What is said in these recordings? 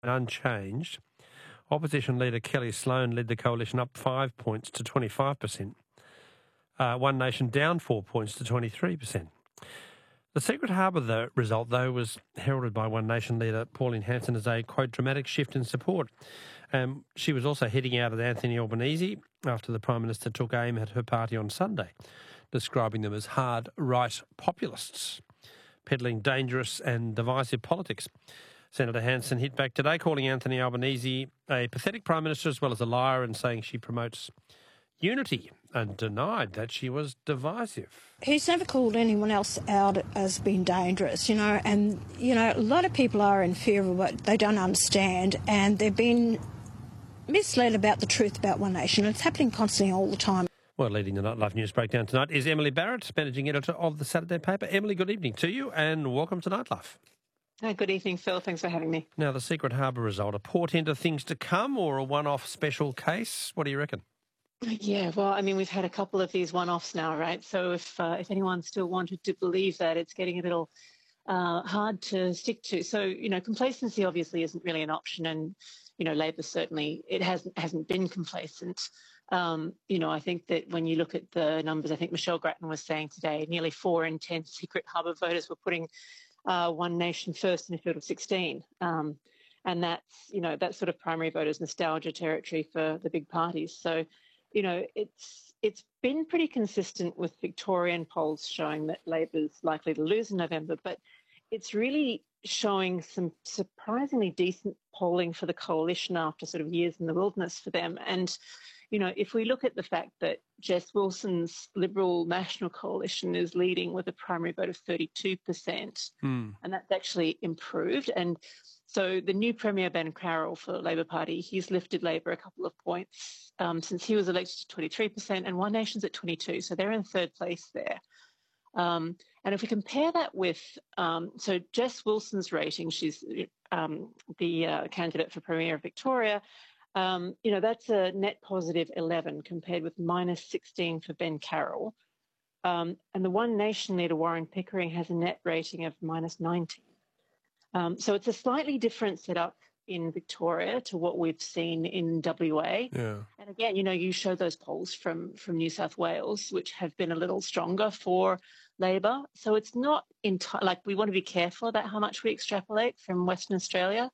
unchanged. Opposition leader Kelly Sloan led the coalition up 5 points to 25%. One Nation down 4 points to 23%. The Secret Harbour result, though, was heralded by One Nation leader Pauline Hanson as a, quote, dramatic shift in support. She was also heading out at Anthony Albanese after the Prime Minister took aim at her party on Sunday, describing them as hard right populists, peddling dangerous and divisive politics. Senator Hanson hit back today, calling Anthony Albanese a pathetic Prime Minister as well as a liar, and saying she promotes unity, and denied that she was divisive. He's never called anyone else out as being dangerous, and, a lot of people are in fear of what they don't understand, and they've been misled about the truth about One Nation. It's happening constantly all the time. Well, leading the Nightlife News Breakdown tonight is Emily Barrett, Managing Editor of the Saturday paper. Emily, good evening to you and welcome to Nightlife. Good evening, Phil. Thanks for having me. Now, the Secret Harbour result, a portent of things to come or a one-off special case? What do you reckon? Yeah, well, we've had a couple of these one-offs now, right? So if anyone still wanted to believe that, it's getting a little hard to stick to. So, complacency obviously isn't really an option, and, Labor certainly, it hasn't been complacent. I think that when you look at the numbers, I think Michelle Grattan was saying today, nearly 4 in 10 Secret Harbour voters were putting One Nation first in a field of 16. And that's sort of primary voters nostalgia territory for the big parties. So, it's been pretty consistent with Victorian polls showing that Labor's likely to lose in November, but it's really showing some surprisingly decent polling for the coalition after sort of years in the wilderness for them. And, if we look at the fact that Jess Wilson's Liberal National Coalition is leading with a primary vote of 32%, and that's actually improved. And so the new Premier Ben Carroll for the Labor Party, he's lifted Labor a couple of points since he was elected to 23%, and One Nation's at 22%, so they're in third place there. And if we compare that with, so Jess Wilson's rating, she's the candidate for Premier of Victoria, that's a net positive 11 compared with minus 16 for Ben Carroll. And the One Nation leader, Warren Pickering, has a net rating of minus 19. So it's a slightly different setup in Victoria to what we've seen in WA. Yeah. And again, you show those polls from New South Wales, which have been a little stronger for Labor. So it's not entirely, we want to be careful about how much we extrapolate from Western Australia.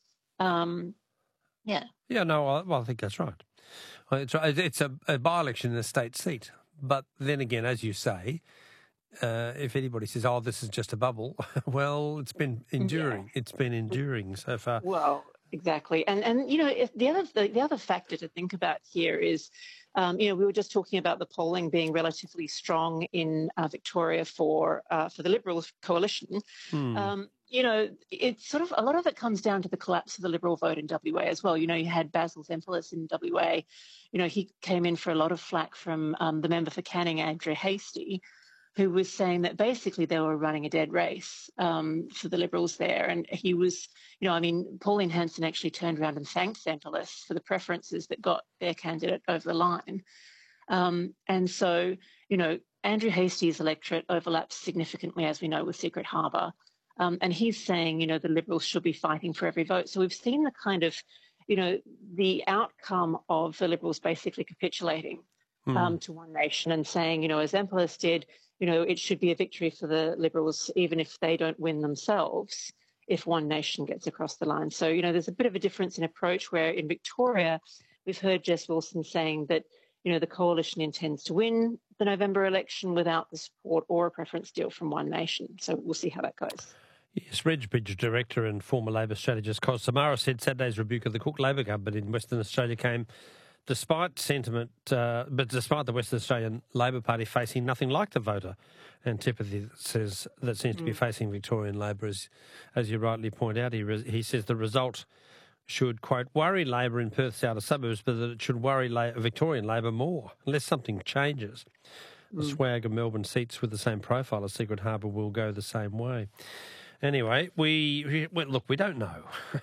Yeah, no, I think that's right. It's a by-election in a state seat. But then again, as you say, if anybody says, "Oh, this is just a bubble," well, it's been enduring. Yeah. It's been enduring so far. Well, exactly. And the other factor to think about here is, we were just talking about the polling being relatively strong in Victoria for the Liberal coalition. It's sort of a lot of it comes down to the collapse of the Liberal vote in WA as well. You had Basil Zempilas in WA. He came in for a lot of flack from the member for Canning, Andrew Hastie, who was saying that basically they were running a dead race for the Liberals there. And he was, Pauline Hanson actually turned around and thanked Zempilas for the preferences that got their candidate over the line. And so, Andrew Hastie's electorate overlaps significantly, as we know, with Secret Harbour. And he's saying, the Liberals should be fighting for every vote. So we've seen the kind of, the outcome of the Liberals basically capitulating to One Nation and saying, as Zempilas did, it should be a victory for the Liberals, even if they don't win themselves, if One Nation gets across the line. So, there's a bit of a difference in approach where in Victoria, we've heard Jess Wilson saying that, the coalition intends to win the November election without the support or a preference deal from One Nation. So we'll see how that goes. Yes, Regbridge director and former Labor strategist Kos Samara said Saturday's rebuke of the Cook Labor government in Western Australia came despite sentiment, but despite the Western Australian Labor Party facing nothing like the voter antipathy that seems to be facing Victorian Labor, as you rightly point out. He says the result should, quote, worry Labor in Perth's outer suburbs, but that it should worry Victorian Labor more, unless something changes. The swag of Melbourne seats with the same profile as Secret Harbour will go the same way. Anyway, we don't know.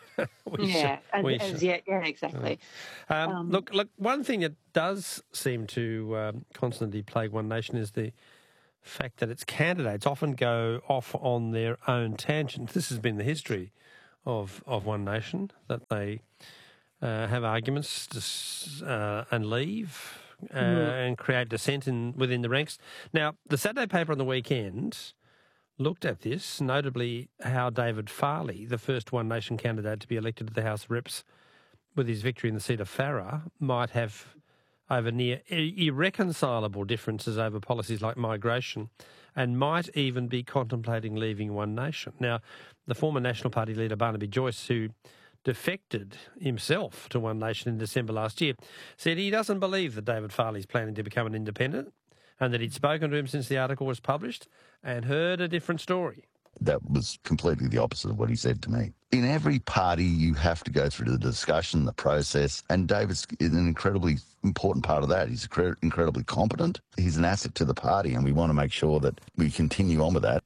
Exactly. Look, one thing that does seem to constantly plague One Nation is the fact that its candidates often go off on their own tangents. This has been the history of One Nation, that they have arguments and leave and create dissent within the ranks. Now, the Saturday paper on the weekend looked at this, notably how David Farley, the first One Nation candidate to be elected to the House of Reps with his victory in the seat of Farrer, might have over near irreconcilable differences over policies like migration and might even be contemplating leaving One Nation. Now, the former National Party leader Barnaby Joyce, who defected himself to One Nation in December last year, said he doesn't believe that David Farley's planning to become an independent and that he'd spoken to him since the article was published and heard a different story. That was completely the opposite of what he said to me. In every party, you have to go through the discussion, the process, and David's an incredibly important part of that. He's incredibly competent. He's an asset to the party, and we want to make sure that we continue on with that.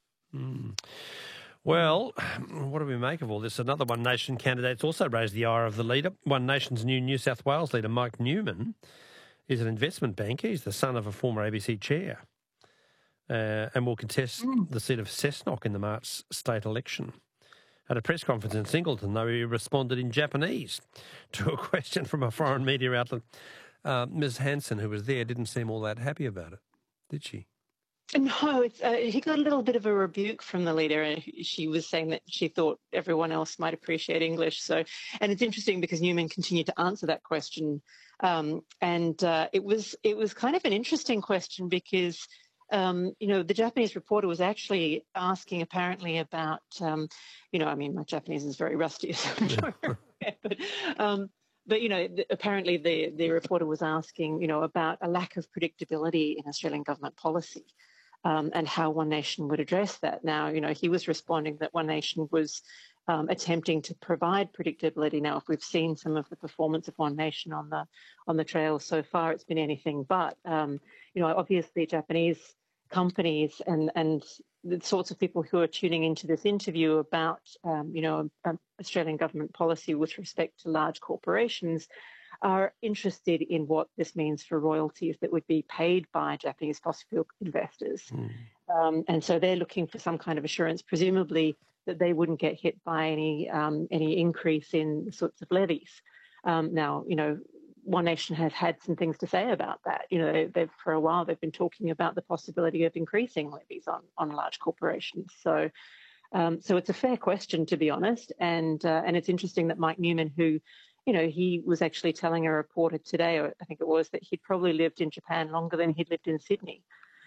Well, what do we make of all this? Another One Nation candidate's also raised the ire of the leader. One Nation's new New South Wales leader, Mike Newman, is an investment banker. He's the son of a former ABC chair and will contest the seat of Cessnock in the March state election. At a press conference in Singleton, though, he responded in Japanese to a question from a foreign media outlet. Ms. Hansen, who was there, didn't seem all that happy about it, did she? No, he got a little bit of a rebuke from the leader. She was saying that she thought everyone else might appreciate English. And it's interesting because Newman continued to answer that question, and it was kind of an interesting question because the Japanese reporter was actually asking apparently about my Japanese is very rusty, so I'm sure, but apparently the reporter was asking about a lack of predictability in Australian government policy. And how One Nation would address that. Now, he was responding that One Nation was attempting to provide predictability. Now, if we've seen some of the performance of One Nation on the trail so far, it's been anything but. Obviously, Japanese companies and the sorts of people who are tuning into this interview about, Australian government policy with respect to large corporations are interested in what this means for royalties that would be paid by Japanese fossil fuel investors. And so they're looking for some kind of assurance, presumably that they wouldn't get hit by any increase in sorts of levies. Now, One Nation have had some things to say about that. They've for a while they've been talking about the possibility of increasing levies on large corporations. So it's a fair question, to be honest. And it's interesting that Mike Newman, who he was actually telling a reporter today, or I think it was, that he'd probably lived in Japan longer than he'd lived in Sydney.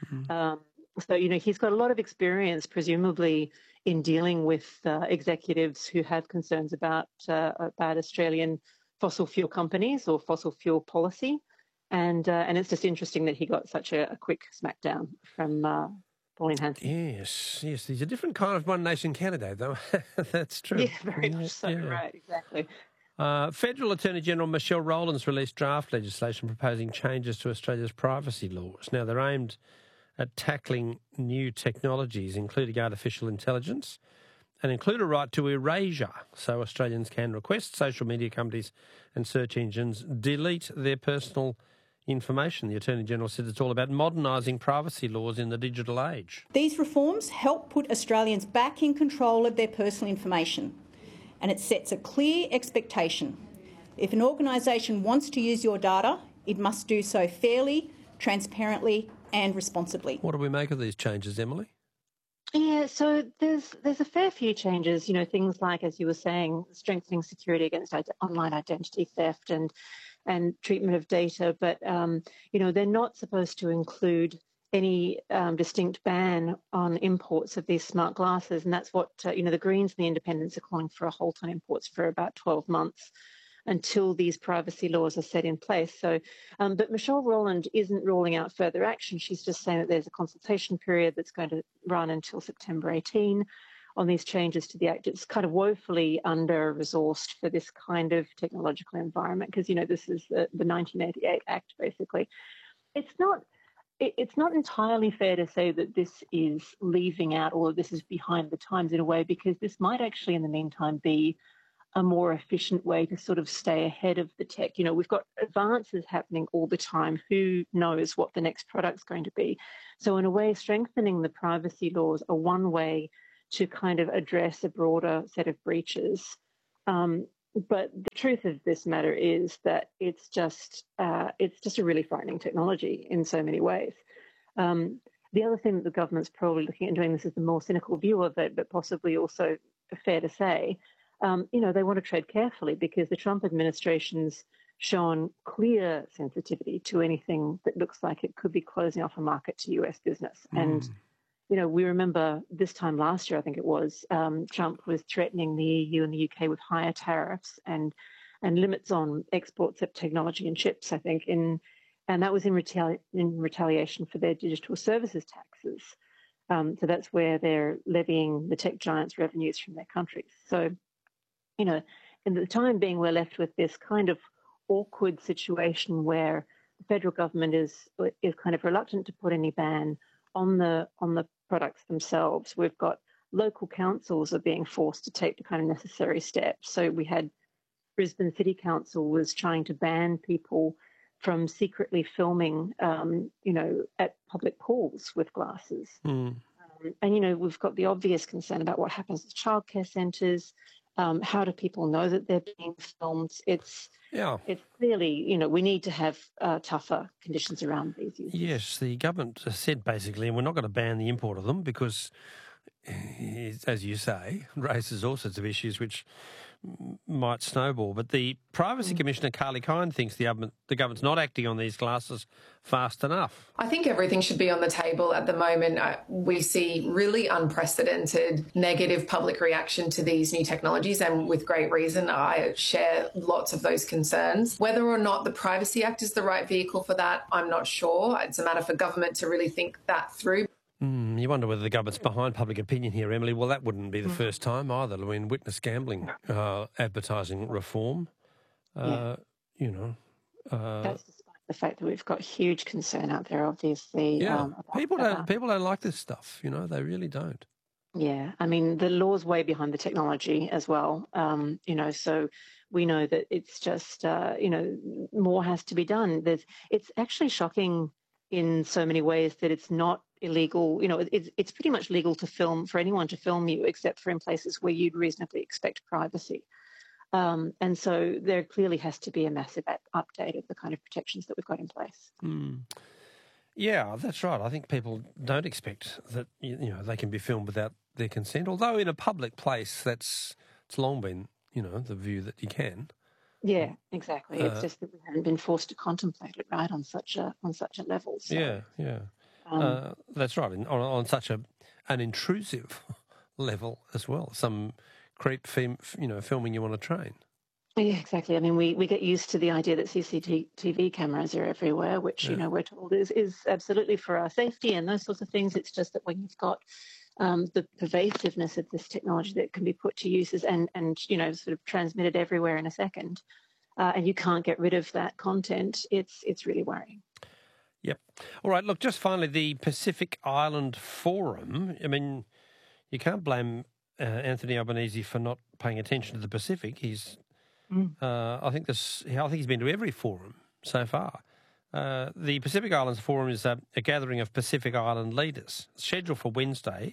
So, he's got a lot of experience, presumably, in dealing with executives who have concerns about Australian fossil fuel companies or fossil fuel policy. And it's just interesting that he got such a quick smackdown from Pauline Hanson. Yes. He's a different kind of One Nation candidate, though. That's true. Yeah, very much so. Yeah. Right, exactly. Federal Attorney General Michelle Rowland's released draft legislation proposing changes to Australia's privacy laws. Now, they're aimed at tackling new technologies, including artificial intelligence, and include a right to erasure, so Australians can request social media companies and search engines delete their personal information. The Attorney General said it's all about modernising privacy laws in the digital age. These reforms help put Australians back in control of their personal information. And it sets a clear expectation. If an organisation wants to use your data, it must do so fairly, transparently and responsibly. What do we make of these changes, Emily? Yeah, so there's a fair few changes, things like, as you were saying, strengthening security against online identity theft and treatment of data. But, they're not supposed to include any distinct ban on imports of these smart glasses. And that's what, the Greens and the Independents are calling for a halt on imports for about 12 months until these privacy laws are set in place. So, but Michelle Rowland isn't ruling out further action. She's just saying that there's a consultation period that's going to run until September 18 on these changes to the Act. It's kind of woefully under-resourced for this kind of technological environment because, this is the 1988 Act, basically. It's not entirely fair to say that this is leaving out or this is behind the times in a way, because this might actually in the meantime be a more efficient way to sort of stay ahead of the tech. We've got advances happening all the time. Who knows what the next product's going to be? So in a way, strengthening the privacy laws are one way to kind of address a broader set of breaches. But the truth of this matter is that it's just a really frightening technology in so many ways. The other thing that the government's probably looking at doing, this is the more cynical view of it, but possibly also fair to say, they want to tread carefully because the Trump administration's shown clear sensitivity to anything that looks like it could be closing off a market to US business. And we remember this time last year, I think it was, Trump was threatening the EU and the UK with higher tariffs and limits on exports of technology and chips, I think, and that was in retaliation for their digital services taxes. So that's where they're levying the tech giants' revenues from their countries. So, in the time being, we're left with this kind of awkward situation where the federal government is kind of reluctant to put any ban on the products themselves. We've got local councils are being forced to take the kind of necessary steps. So we had Brisbane City Council was trying to ban people from secretly filming, at public pools with glasses. And, we've got the obvious concern about what happens to childcare centres. How do people know that they're being filmed? It's clearly, we need to have tougher conditions around these users. Yes, the government said basically, and we're not going to ban the import of them because, as you say, raises all sorts of issues which might snowball. But the Privacy Commissioner, Carly Kine, thinks the government's not acting on these glasses fast enough. I think everything should be on the table at the moment. We see really unprecedented negative public reaction to these new technologies, and with great reason. I share lots of those concerns. Whether or not the Privacy Act is the right vehicle for that, I'm not sure. It's a matter for government to really think that through. You wonder whether the government's behind public opinion here, Emily. Well, that wouldn't be the first time either. I mean, witness gambling advertising reform, That's despite the fact that we've got huge concern out there, obviously. People don't like this stuff, they really don't. Yeah, I mean, the law's way behind the technology as well, so we know that it's just, more has to be done. It's actually shocking in so many ways that it's not illegal. It's pretty much legal to film, for anyone to film you, except for in places where you'd reasonably expect privacy. And so there clearly has to be a massive update of the kind of protections that we've got in place. Yeah, that's right. I think people don't expect that they can be filmed without their consent. Although in a public place, it's long been the view that you can. Yeah, exactly. It's just that we haven't been forced to contemplate it, right, on such a level. So, that's right. On such an intrusive level as well. Some creep filming you on a train. Yeah, exactly. I mean, we get used to the idea that CCTV cameras are everywhere, which we're told is absolutely for our safety and those sorts of things. It's just that when you've got the pervasiveness of this technology that can be put to uses and sort of transmitted everywhere in a second, and you can't get rid of that content, it's really worrying. Yep. All right, look, just finally, the Pacific Island Forum. I mean, you can't blame Anthony Albanese for not paying attention to the Pacific. I think he's been to every forum so far. The Pacific Islands Forum is a gathering of Pacific Island leaders. It's scheduled for Wednesday.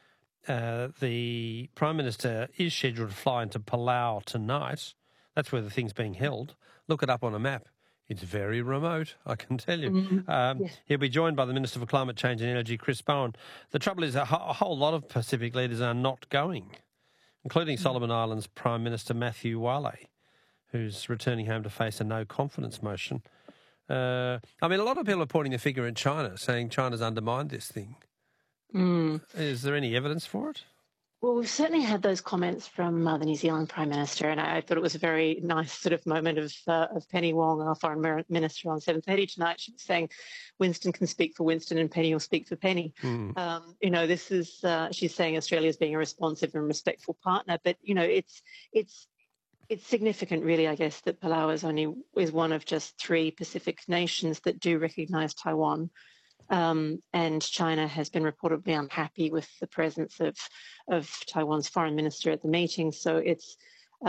The Prime Minister is scheduled to fly into Palau tonight. That's where the thing's being held. Look it up on a map. It's very remote, I can tell you. Yes. He'll be joined by the Minister for Climate Change and Energy, Chris Bowen. The trouble is a whole lot of Pacific leaders are not going, including Solomon Islands Prime Minister Matthew Wale, who's returning home to face a no-confidence motion. I mean, a lot of people are pointing the finger at China, saying China's undermined this thing. Is there any evidence for it? Well, we've certainly had those comments from the New Zealand Prime Minister, and I thought it was a very nice sort of moment of Penny Wong, our Foreign Minister, on 7:30 tonight. She was saying Winston can speak for Winston and Penny will speak for Penny. This is, she's saying Australia is being a responsive and respectful partner, but, it's significant, really, I guess, that Palau is one of just 3 Pacific nations that do recognise Taiwan. And China has been reportedly unhappy with the presence of Taiwan's foreign minister at the meeting. So it's,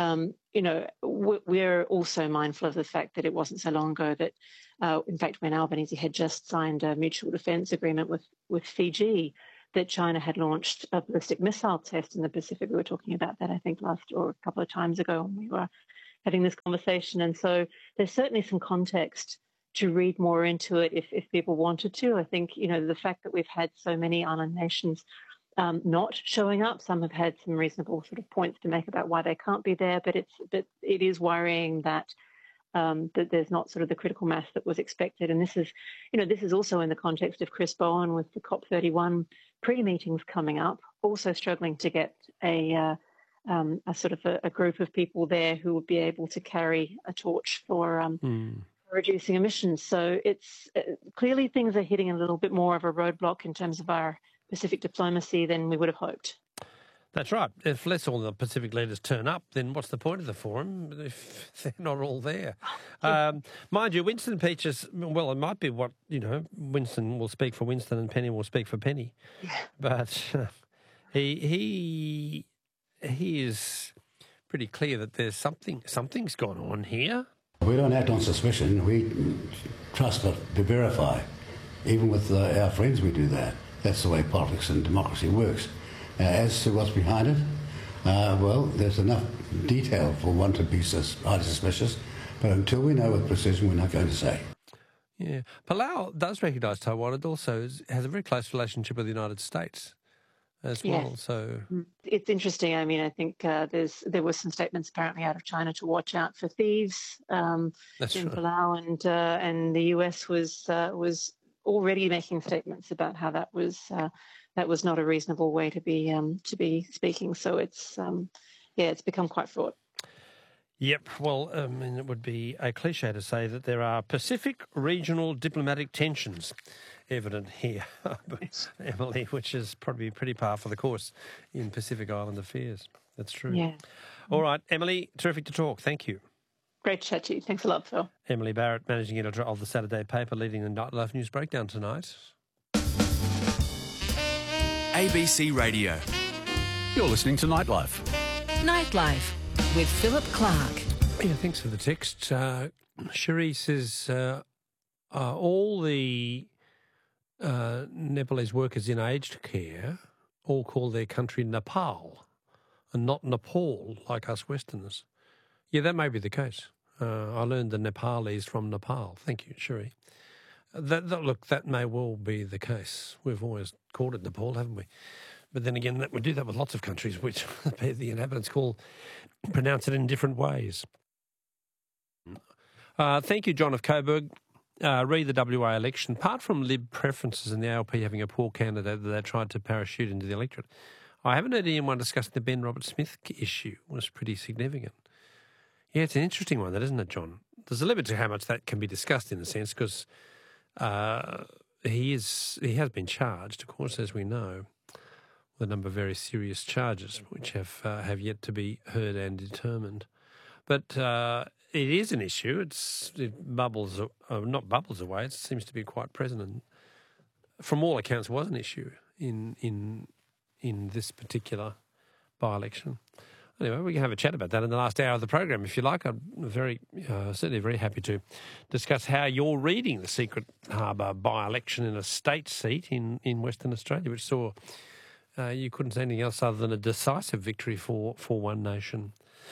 we're also mindful of the fact that it wasn't so long ago that, in fact, when Albanese had just signed a mutual defence agreement with Fiji, that China had launched a ballistic missile test in the Pacific. We were talking about that, I think, last or a couple of times ago when we were having this conversation. And so there's certainly some context to read more into it if people wanted to. I think, the fact that we've had so many island nations not showing up, some have had some reasonable sort of points to make about why they can't be there, but it is worrying that that there's not sort of the critical mass that was expected. And this is also in the context of Chris Bowen with the COP31 pre-meetings coming up, also struggling to get a sort of a group of people there who would be able to carry a torch for reducing emissions. So it's clearly things are hitting a little bit more of a roadblock in terms of our Pacific diplomacy than we would have hoped. That's right. If less all the Pacific leaders turn up, then what's the point of the forum if they're not all there? Mind you, Winston Peters, well, it might be what, Winston will speak for Winston and Penny will speak for Penny. Yeah. But he is pretty clear that there's something's gone on here. We don't act on suspicion. We trust but to verify. Even with our friends, we do that. That's the way politics and democracy works. As to what's behind it, well, there's enough detail for one to be highly suspicious, but until we know with precision, we're not going to say. Yeah. Palau does recognise Taiwan. It also has a very close relationship with the United States as well. Yes. So it's interesting. I mean, I think there were some statements apparently out of China to watch out for thieves in Palau, and the US was already making statements about how that was not a reasonable way to be speaking. So it's become quite fraught. Yep. Well, I mean, it would be a cliche to say that there are Pacific regional diplomatic tensions evident here, Emily, which is probably pretty par for the course in Pacific Island affairs. That's true. Yeah. All right, Emily, terrific to talk. Thank you. Great to chat to you. Thanks a lot, Phil. Emily Barrett, managing editor of the Saturday paper, leading the Nightlife News Breakdown tonight. ABC Radio. You're listening to Nightlife. Nightlife with Philip Clark. Yeah, thanks for the text. Cherie says all the Nepalese workers in aged care all call their country Nepal and not Nepal like us Westerners. Yeah, that may be the case. I learned the Nepalese from Nepal. Thank you, Cherie. That may well be the case. We've always called it Nepal, haven't we? But then again, we do that with lots of countries, which the inhabitants pronounce it in different ways. Thank you, John of Coburg. Read the WA election. Apart from Lib preferences and the ALP having a poor candidate that they tried to parachute into the electorate, I haven't heard anyone discussing the Ben Roberts-Smith issue. It was pretty significant. Yeah, it's an interesting one, that isn't it, John? There's a limit to how much that can be discussed in a sense, because he has been charged, of course, as we know, with a number of very serious charges, which have yet to be heard and determined. But it is an issue. It bubbles, not bubbles away. It seems to be quite present, and from all accounts, was an issue in this particular by-election. Anyway, we can have a chat about that in the last hour of the program, if you like. I'm certainly very happy to discuss how you're reading the Secret Harbour by-election in a state seat in Western Australia, which saw you couldn't say anything else other than a decisive victory for One Nation.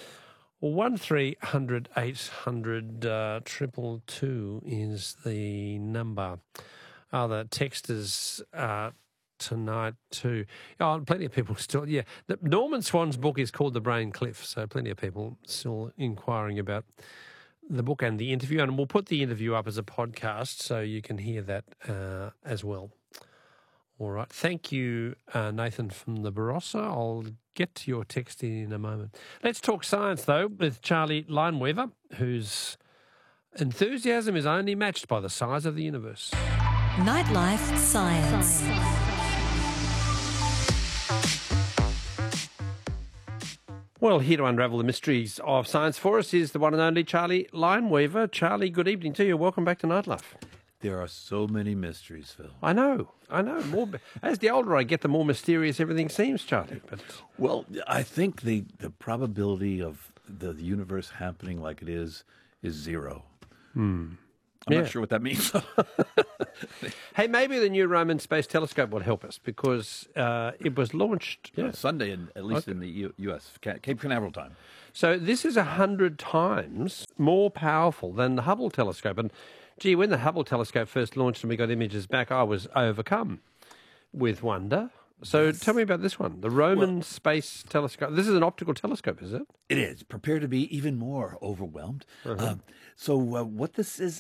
1300 800 222 is the number. Other texters tonight too. Oh, plenty of people still, yeah. Norman Swan's book is called The Brain Cliff, so plenty of people still inquiring about the book and the interview, and we'll put the interview up as a podcast so you can hear that as well. All right. Thank you, Nathan from the Barossa. I'll get to your text in a moment. Let's talk science, though, with Charlie Lineweaver, whose enthusiasm is only matched by the size of the universe. Nightlife Science. Well, here to unravel the mysteries of science for us is the one and only Charlie Lineweaver. Charlie, good evening to you. Welcome back to Nightlife. There are so many mysteries, Phil. I know. More, as the older I get, the more mysterious everything seems, Charlie. But well, I think the probability of the universe happening like it is zero. I'm Yeah. not sure what that means. Hey, maybe the new Roman Space Telescope will help us because it was launched. Sunday, at least in the U.S., Cape Canaveral time. So this is 100 times more powerful than the Hubble telescope. And gee, when the Hubble telescope first launched and we got images back, I was overcome with wonder. So tell me about this one, the Roman Space Telescope. This is an optical telescope, is it? It is. Prepare to be even more overwhelmed. So what this is,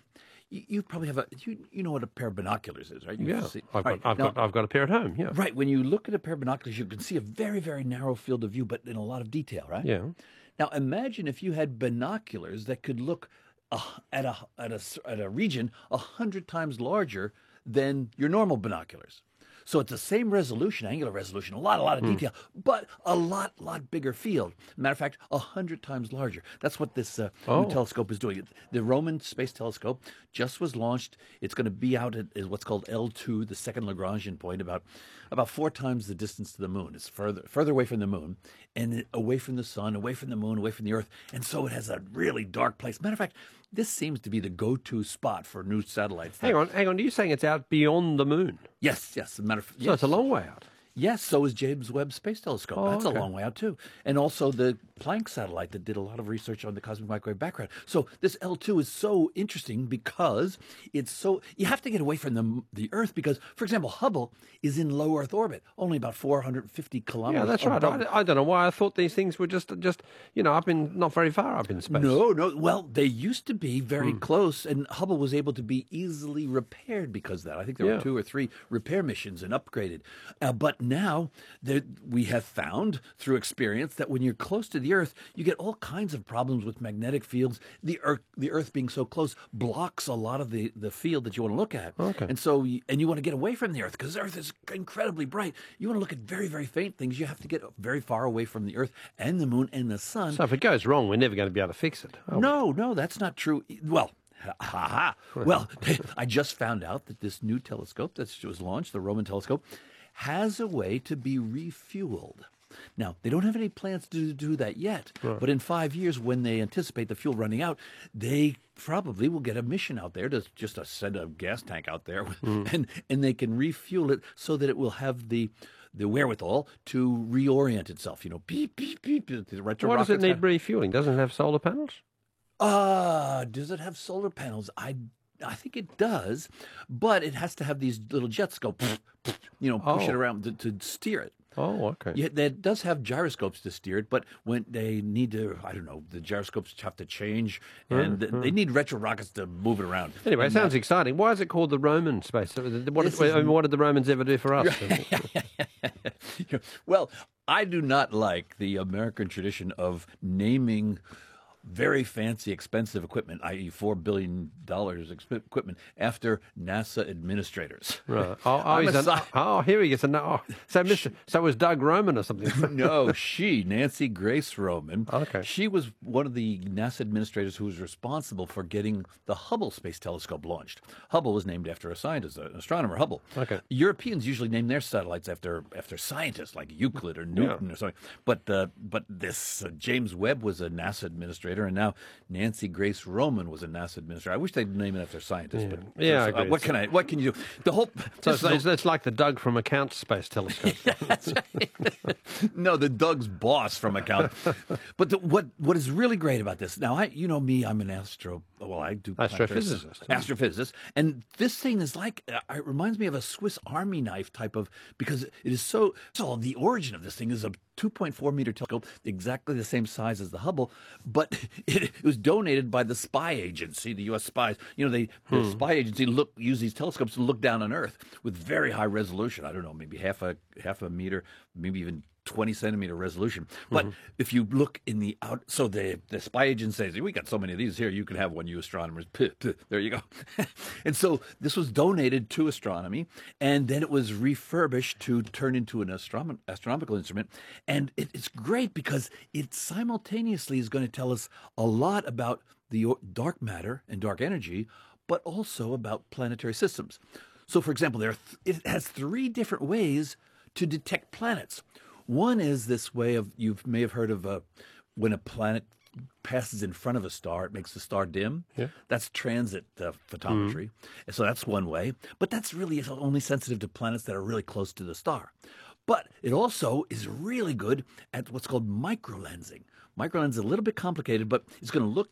you probably have you know what a pair of binoculars is, right? I've got a pair at home. Yeah. Right. When you look at a pair of binoculars, you can see a very, very narrow field of view, but in a lot of detail, right? Yeah. Now imagine if you had binoculars that could look at a region 100 times larger than your normal binoculars. So it's the same resolution, angular resolution, a lot of detail, but a lot bigger field. Matter of fact, 100 times larger. That's what this new telescope is doing. The Roman Space Telescope just was launched. It's going to be out at what's called L2, the second Lagrangian point, about 4 times the distance to the moon. It's further away from the moon, and away from the sun, away from the moon, away from the Earth, and so it has a really dark place. Matter of fact, this seems to be the go-to spot for new satellites. Hang on. Are you saying it's out beyond the moon? Yes. As a matter of fact, So it's a long way out. Yes, so is James Webb Space Telescope. That's a long way out, too. And also the Planck satellite that did a lot of research on the cosmic microwave background. So this L2 is so interesting because you have to get away from the Earth because, for example, Hubble is in low Earth orbit, only about 450 kilometers. Yeah, that's right. I don't know why I thought these things were just up in, not very far up in space. No. Well, they used to be very close, and Hubble was able to be easily repaired because of that. I think there were 2 or 3 repair missions and upgraded. But now we have found through experience that when you're close to the Earth, you get all kinds of problems with magnetic fields. The Earth being so close blocks a lot of the field that you want to look at. Okay. And so you want to get away from the Earth because the Earth is incredibly bright. You want to look at very, very faint things. You have to get very far away from the Earth and the moon and the sun. So if it goes wrong, we're never going to be able to fix it. No, that's not true. Well, Well, I just found out that this new telescope that was launched, the Roman telescope, has a way to be refueled. Now, they don't have any plans to do that yet, but in 5 years, when they anticipate the fuel running out, they probably will get a mission out there to send a gas tank out there, and they can refuel it so that it will have the wherewithal to reorient itself. Beep, beep, beep. Why does it need refueling? Doesn't it have solar panels? Does it have solar panels? I think it does, but it has to have these little jets go, push it around to steer it. Oh, okay. Yeah, that does have gyroscopes to steer it, but when they need to, the gyroscopes have to change, and they need retro rockets to move it around. Anyway, it sounds exciting. Why is it called the Roman space? What did the Romans ever do for us? Well, I do not like the American tradition of naming very fancy, expensive equipment, i.e. $4 billion equipment, after NASA administrators. Right. Here he gets a no. So was Doug Roman or something? No, Nancy Grace Roman. Okay. She was one of the NASA administrators who was responsible for getting the Hubble Space Telescope launched. Hubble was named after a scientist, an astronomer, Hubble. Okay. Europeans usually name their satellites after scientists like Euclid or Newton or something. But this James Webb was a NASA administrator, and now Nancy Grace Roman was a NASA administrator. I wish they'd name it after scientists, but I agree. What can you do? The whole it's like the Doug from Account Space Telescope. That's right. No, the Doug's boss from Account. But what is really great about this? Now, I do astrophysicist, and this thing is like it reminds me of a Swiss Army knife type of, because it is so the origin of this thing is a 2.4 meter telescope, exactly the same size as the Hubble, but it was donated by the spy agency, the U.S. spies. The spy agency use these telescopes to look down on Earth with very high resolution. I don't know, maybe half a meter, maybe even 20 centimeter resolution. But if you look in the out, so the spy agent says, we got so many of these here, you can have one, you astronomers. There you go. And so this was donated to astronomy, and then it was refurbished to turn into an astronomical instrument. And it's great because it simultaneously is going to tell us a lot about the dark matter and dark energy, but also about planetary systems. So, for example, it has 3 different ways to detect planets. One is this way of, you may have heard of when a planet passes in front of a star, it makes the star dim. Yeah. That's transit photometry. And so that's one way. But that's really only sensitive to planets that are really close to the star. But it also is really good at what's called microlensing. Microlens is a little bit complicated, but it's going to look